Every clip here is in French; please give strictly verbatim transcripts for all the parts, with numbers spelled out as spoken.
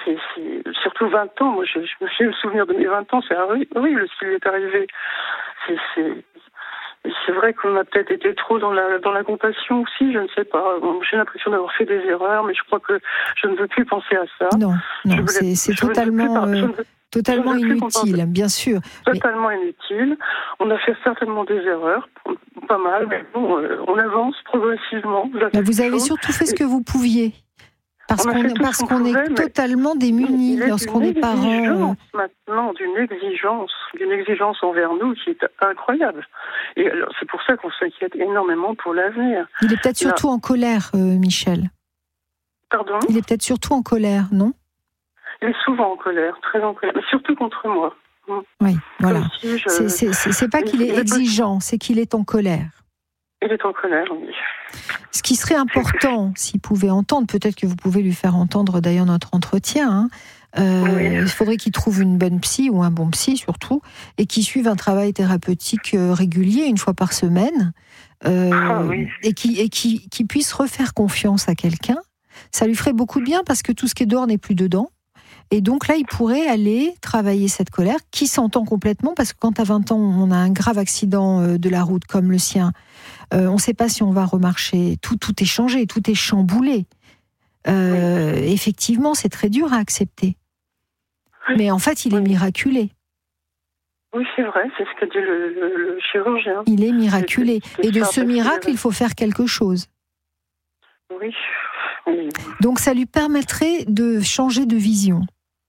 c'est, c'est surtout vingt ans. Moi, je, je me fais le souvenir de mes vingt ans. C'est horrible ce qui lui est arrivé. C'est, c'est, c'est vrai qu'on a peut-être été trop dans la dans la compassion aussi. Je ne sais pas. Bon, j'ai l'impression d'avoir fait des erreurs, mais je crois que je ne veux plus penser à ça. Non, non, voulais, c'est, c'est totalement, euh, veux, totalement inutile, bien sûr. Totalement mais... inutile. On a fait certainement des erreurs, pas mal, mais bon, euh, on avance progressivement. Vous, vous avez surtout fait ce que vous pouviez. Parce qu'on, est, parce qu'on pouvait, est totalement démunis lorsqu'on est parent. Maintenant, d'une exigence, d'une exigence envers nous qui est incroyable. Et alors, c'est pour ça qu'on s'inquiète énormément pour l'avenir. Il est peut-être surtout Là. en colère, euh, Michel. Pardon ? Il est peut-être surtout en colère, non ? Il est souvent en colère, très en colère, mais surtout contre moi. Oui, voilà. Si je... c'est, c'est, c'est, c'est pas qu'il est exigeant, c'est qu'il est en colère. Il est en colère, oui. Ce qui serait important, s'il pouvait entendre, peut-être que vous pouvez lui faire entendre d'ailleurs notre entretien, hein, euh, oui. il faudrait qu'il trouve une bonne psy ou un bon psy surtout, et qu'il suive un travail thérapeutique régulier, une fois par semaine, euh, ah, oui. et qui et qui, qui puisse refaire confiance à quelqu'un. Ça lui ferait beaucoup de bien parce que tout ce qui est dehors n'est plus dedans. Et donc là, il pourrait aller travailler cette colère qui s'entend complètement parce que quand à vingt ans, on a un grave accident de la route comme le sien, euh, on ne sait pas si on va remarcher. Tout, tout est changé, tout est chamboulé. Euh, oui. Effectivement, c'est très dur à accepter. Oui. Mais en fait, il oui. est miraculé. Oui, c'est vrai, c'est ce qu'a dit le, le, le chirurgien. Il est miraculé. Et de ce miracle, il faut faire quelque chose. Oui. oui. Donc ça lui permettrait de changer de vision.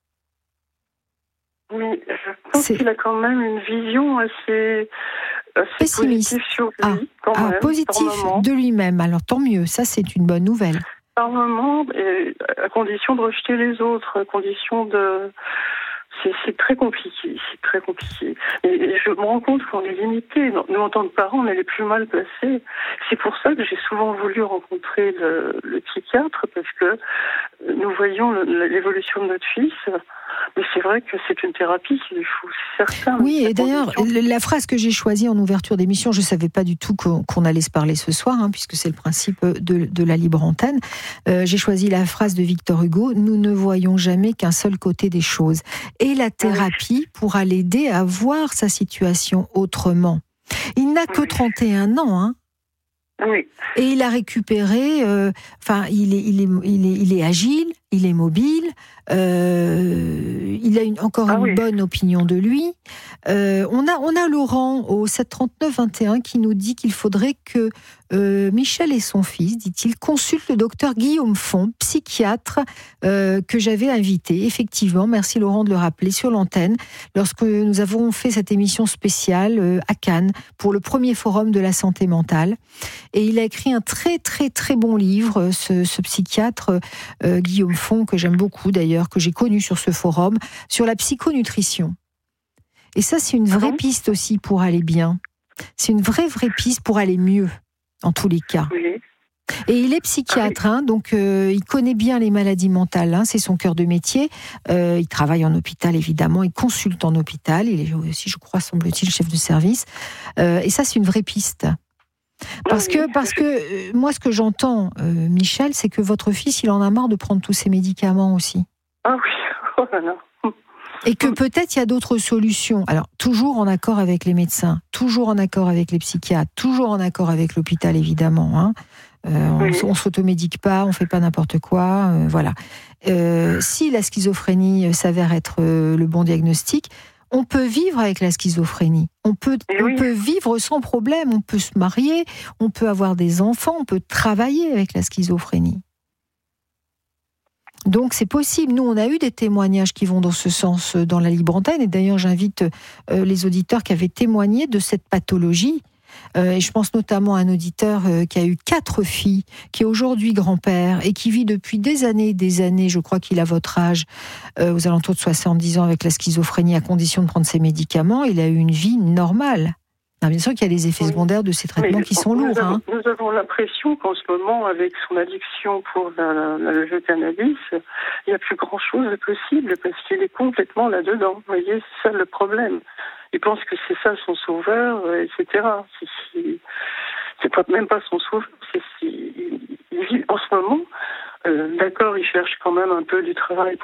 Oui, je pense c'est... qu'il a quand même une vision assez, assez pessimiste. Positive sur lui. Ah, quand ah même, positif de lui-même. Alors tant mieux, ça c'est une bonne nouvelle. Par moment, et à condition de rejeter les autres, à condition de... C'est, c'est très compliqué, c'est très compliqué. Et, et je me rends compte qu'on est limité. Nous, en tant que parents, on est les plus mal placés. C'est pour ça que j'ai souvent voulu rencontrer le, le psychiatre, parce que nous voyons le, l'évolution de notre fils. Mais c'est vrai que c'est une thérapie qu'il faut, c'est certain. Oui, et d'ailleurs, la phrase que j'ai choisie en ouverture d'émission, je ne savais pas du tout qu'on, qu'on allait se parler ce soir, hein, puisque c'est le principe de, de la libre antenne. Euh, j'ai choisi la phrase de Victor Hugo, « Nous ne voyons jamais qu'un seul côté des choses ». Et la thérapie oui. pourra l'aider à voir sa situation autrement. Il n'a que oui. trente et un ans, hein. Oui. Et il a récupéré, euh, enfin, il est, il est, il est, il est agile, il est mobile, euh, il a une, encore ah une oui. bonne opinion de lui. Euh, on a, on a Laurent au sept trente-neuf vingt et un qui nous dit qu'il faudrait que euh, Michel et son fils, dit-il, consultent le docteur Guillaume Font, psychiatre euh, que j'avais invité. Effectivement, merci Laurent de le rappeler sur l'antenne, lorsque nous avons fait cette émission spéciale euh, à Cannes pour le premier forum de la santé mentale. Et il a écrit un très très très bon livre, ce, ce psychiatre euh, Guillaume Font, que j'aime beaucoup d'ailleurs, que j'ai connu sur ce forum, sur la psychonutrition. Et ça, c'est une vraie piste aussi pour aller bien. C'est une vraie vraie piste pour aller mieux, en tous les cas. Oui. Et il est psychiatre, hein, donc euh, il connaît bien les maladies mentales, hein, c'est son cœur de métier. Euh, il travaille en hôpital, évidemment, il consulte en hôpital, il est aussi, je crois, semble-t-il, chef de service. Euh, et ça, c'est une vraie piste. Parce que, parce que euh, moi, ce que j'entends, euh, Michel, c'est que votre fils, il en a marre de prendre tous ses médicaments aussi. Ah oui, oh là là. Et que peut-être il y a d'autres solutions. Alors, toujours en accord avec les médecins, toujours en accord avec les psychiatres, toujours en accord avec l'hôpital, évidemment. Hein. Euh, on oui. ne s'automédique pas, on ne fait pas n'importe quoi. Euh, voilà. Euh, si la schizophrénie s'avère être euh, le bon diagnostic, on peut vivre avec la schizophrénie. On peut, on oui. peut vivre sans problème. On peut se marier, on peut avoir des enfants, on peut travailler avec la schizophrénie. Donc c'est possible. Nous, on a eu des témoignages qui vont dans ce sens dans la libre antenne. Et d'ailleurs, j'invite euh, les auditeurs qui avaient témoigné de cette pathologie. Euh, et je pense notamment à un auditeur euh, qui a eu quatre filles, qui est aujourd'hui grand-père et qui vit depuis des années et des années, je crois qu'il a votre âge, euh, aux alentours de soixante-dix ans avec la schizophrénie, à condition de prendre ses médicaments. Il a eu une vie normale. Alors, bien sûr qu'il y a des effets oui. secondaires de ces traitements Mais qui sont nous lourds. Avons, hein. Nous avons l'impression qu'en ce moment, avec son addiction pour la, la, la, le cannabis, il n'y a plus grand-chose de possible parce qu'il est complètement là-dedans. Vous voyez, c'est ça le problème. Il pense que c'est ça son sauveur, et cetera. C'est, c'est, c'est pas, même pas son sauveur. C'est, c'est, il, il vit en ce moment. Euh, d'accord, il cherche quand même un peu du travail